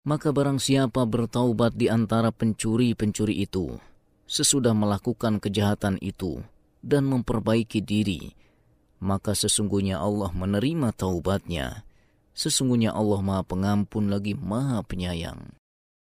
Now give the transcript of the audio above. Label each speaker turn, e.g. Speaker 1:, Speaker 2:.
Speaker 1: Maka barang siapa bertaubat di antara pencuri-pencuri itu, sesudah melakukan kejahatan itu, dan memperbaiki diri, maka sesungguhnya Allah menerima taubatnya. Sesungguhnya Allah Maha Pengampun lagi Maha Penyayang.